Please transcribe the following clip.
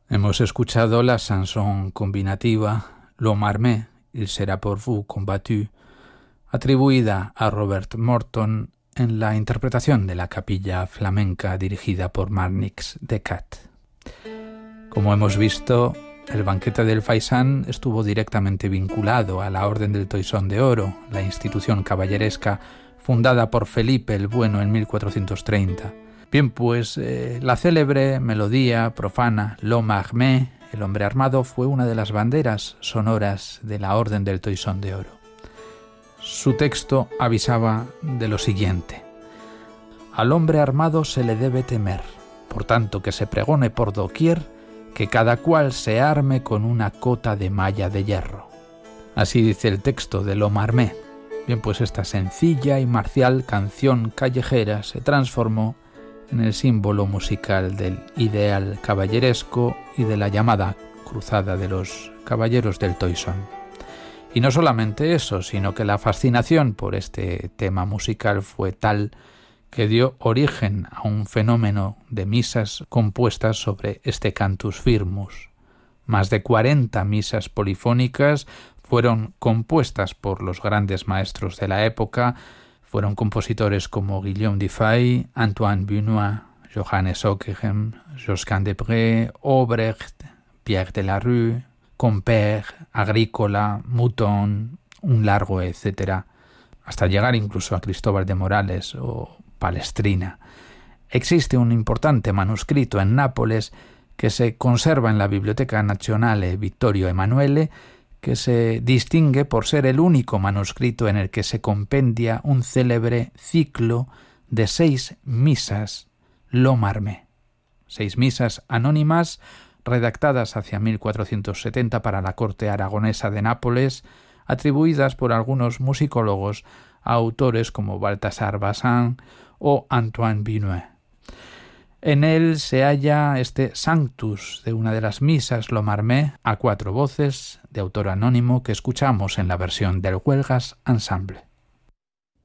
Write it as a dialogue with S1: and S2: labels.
S1: Hemos escuchado la chanson combinativa L'Homme Armé, Il sera pour vous combattu, atribuida a Robert Morton en la interpretación de la capilla flamenca dirigida por Marnix Decat. Como hemos visto, el banquete del Faisán estuvo directamente vinculado a la Orden del Toisón de Oro, la institución caballeresca fundada por Felipe el Bueno en 1430. Bien, pues la célebre melodía profana L'Homme Armé, el hombre armado, fue una de las banderas sonoras de la Orden del Toisón de Oro. Su texto avisaba de lo siguiente: al hombre armado se le debe temer, por tanto que se pregone por doquier que cada cual se arme con una cota de malla de hierro. Así dice el texto de L'Homme Armé. Bien, pues esta sencilla y marcial canción callejera se transformó en el símbolo musical del ideal caballeresco y de la llamada Cruzada de los Caballeros del Toisón. Y no solamente eso, sino que la fascinación por este tema musical fue tal que dio origen a un fenómeno de misas compuestas sobre este cantus firmus. Más de 40 misas polifónicas fueron compuestas por los grandes maestros de la época. Fueron compositores como Guillaume Dufay, Antoine Benoît, Johannes Ockeghem, Josquin des Prés, Obrecht, Pierre de la Rue, Compère, Agrícola, Mouton, un largo etcétera, hasta llegar incluso a Cristóbal de Morales o Palestrina. Existe un importante manuscrito en Nápoles que se conserva en la Biblioteca Nazionale Vittorio Emanuele, que se distingue por ser el único manuscrito en el que se compendia un célebre ciclo de 6 misas L'Homme Armé. 6 misas anónimas redactadas hacia 1470 para la corte aragonesa de Nápoles, atribuidas por algunos musicólogos a autores como Baltasar Bazin o Antoine Benoît. En él se halla este Sanctus de una de las misas L'Homme Armé a 4 voces de autor anónimo que escuchamos en la versión del Huelgas Ensemble.